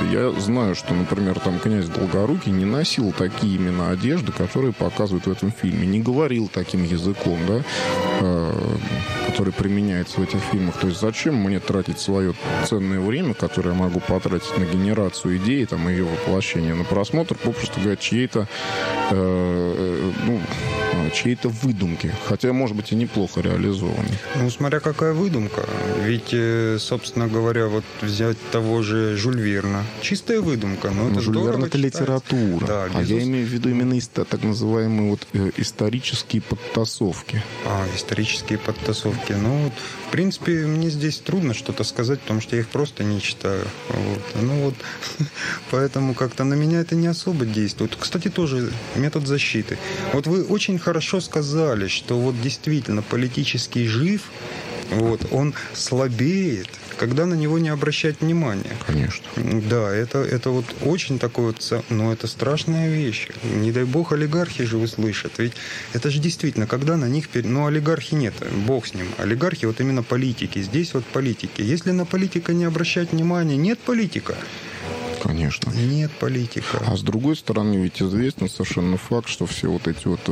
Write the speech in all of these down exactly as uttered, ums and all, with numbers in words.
Я знаю, что, например, там князь Долгорукий не носил такие именно одежды, которые показывают в этом фильме. Не говорил таким языком, да, э, который применяется в этих фильмах. То есть зачем мне тратить свое ценное время, которое я могу потратить на генерацию идеи, там, ее воплощение, на просмотр, попросту говоря, чьей-то э, ну, чьей-то выдумки. Хотя, может быть, и неплохо реализованной. Ну, смотря какая выдумка. Ведь, собственно говоря, вот взять того же Жюль Верна. Чистая выдумка. Но, но это Жюль Верн — это литература. Да, а я имею в виду именно так называемые вот исторические подтасовки. А, исторические подтасовки. Ну, вот, в принципе, мне здесь трудно что-то сказать, потому что я их просто не читаю. Вот. Ну, вот, поэтому как-то на меня это не особо действует. Кстати, тоже метод защиты. Вот вы очень хорошо сказали, что вот действительно политический жив, вот, он слабеет, когда на него не обращать внимания. Конечно. Да, это, это вот очень такой вот... Но это страшная вещь. Не дай бог олигархи же услышат. Ведь это же действительно, когда на них... Ну, олигархи нет, бог с ним. Олигархи вот именно политики. Здесь вот политики. Если на политика не обращать внимания, нет политика. Конечно. Нет политика. А с другой стороны, ведь известен совершенно факт, что все вот эти вот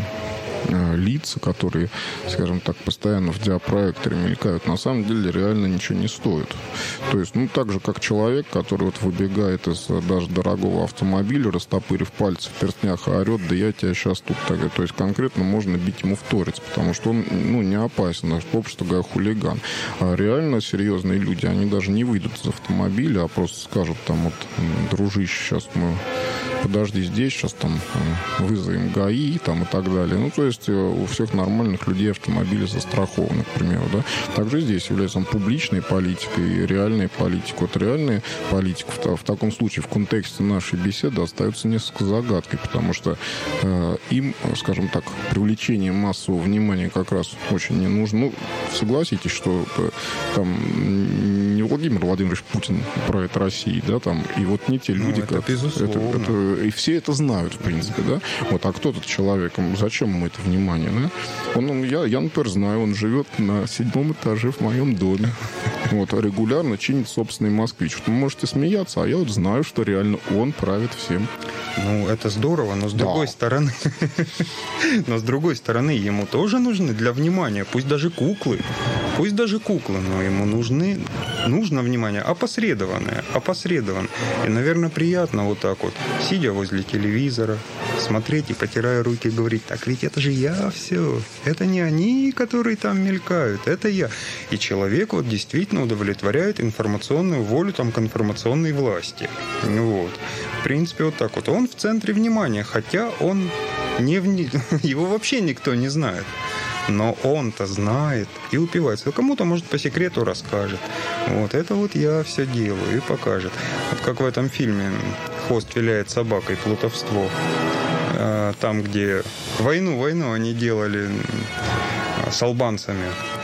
лица, которые, скажем так, постоянно в диапроекторе мелькают, на самом деле реально ничего не стоят. То есть, ну, так же, как человек, который вот выбегает из даже дорогого автомобиля, растопырив пальцы в перстнях, и орет: да я тебя сейчас тут так... То есть, конкретно можно бить ему в торец, потому что он, ну, не опасен, а попросту говоря, хулиган. А реально серьезные люди, они даже не выйдут из автомобиля, а просто скажут там: вот, дружище, сейчас мы... подожди здесь, сейчас там вызовем ГАИ там, и так далее. Ну, то есть у всех нормальных людей автомобили застрахованы, к примеру, да. Также здесь является публичной политикой и реальной политикой. Вот реальная политика в, в таком случае в контексте нашей беседы остается несколько загадкой, потому что э, им, скажем так, привлечение массового внимания как раз очень не нужно. Ну, согласитесь, что э, там не Владимир Владимирович Путин правит Россией, да, там, и вот не те люди, ну, это как... безусловно. Это, это, и все это знают, в принципе, да. Вот, а кто этот человек? Зачем ему это внимание, да? Он, он, я, я, например, знаю, он живет на седьмом этаже в моем доме. Вот, регулярно чинит собственный москвич. Вы можете смеяться, а я вот знаю, что реально он правит всем. Ну, это здорово, но с да. другой стороны... Но с другой стороны, ему тоже нужны для внимания, пусть даже куклы, пусть даже куклы, но ему нужны, нужно внимание опосредованное, опосредованное. И, наверное, приятно вот так вот, сидя возле телевизора, смотреть и, потирая руки, говорить: так ведь это же я все, это не они, которые там мелькают, это я. И человек вот действительно удовлетворяет информационную волю там к информационной власти. Вот. В принципе, вот так вот. Он в центре внимания, хотя он не в... его вообще никто не знает. Но он-то знает и упивается. Кому-то, может, по секрету расскажет. Вот это вот я все делаю и покажет. Вот как в этом фильме «Хвост виляет собакой. Плутовство». Там, где войну, войну они делали с албанцами.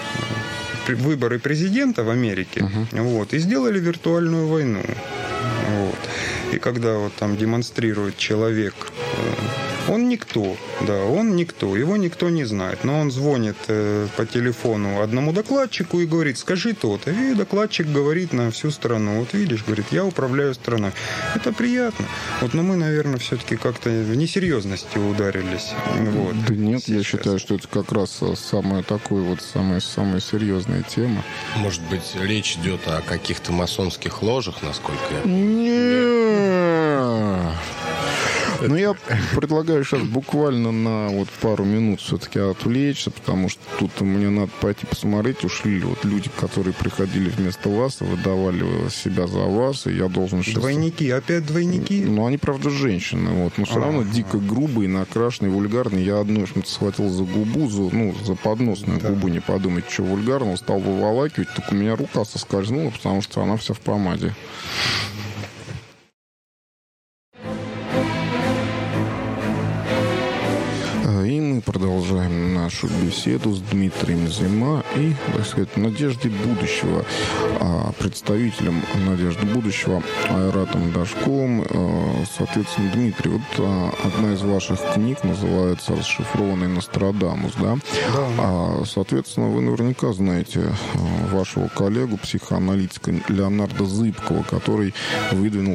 Выборы президента в Америке. Uh-huh. Вот, и сделали виртуальную войну. Вот. И когда вот там демонстрирует человек, он никто, да, он никто, его никто не знает, но он звонит э, по телефону одному докладчику и говорит: скажи то-то, и докладчик говорит на всю страну: вот видишь, говорит, я управляю страной. Это приятно. Вот, но мы, наверное, все-таки как-то в несерьезности ударились. Вот. Да нет, сейчас. Я считаю, что это как раз самая такая вот самая, самая серьезная тема. Может быть, речь идет о каких-то масонских ложах, насколько я... Нет. Ну, я предлагаю сейчас буквально на вот пару минут все-таки отвлечься, потому что тут мне надо пойти посмотреть, ушли ли вот люди, которые приходили вместо вас, выдавали себя за вас, и я должен сейчас... Двойники, опять двойники? Ну, они, правда, женщины, вот, но все А-а-а. равно дико грубые, накрашенные, вульгарные. Я одну что-то схватил за губу, за, ну, за подносную да. губу, не подумать, что вульгарного, стал выволакивать, так у меня рука соскользнула, потому что она вся в помаде. Продолжаем нашу беседу с Дмитрием Зима и, так сказать, «Надеждой будущего», представителем «Надежды будущего» Айратом Дашковым. Соответственно, Дмитрий, вот одна из ваших книг называется «Расшифрованный Нострадамус», да? Да. Соответственно, вы наверняка знаете вашего коллегу, психоаналитика Леонарда Зыбкова, который выдвинул